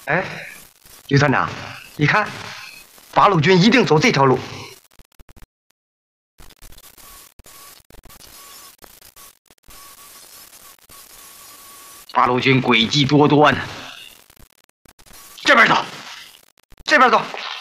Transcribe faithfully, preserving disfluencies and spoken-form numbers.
哎，刘团长，你看，八路军一定走这条路。八路军诡计多端呢。这边走，这边走。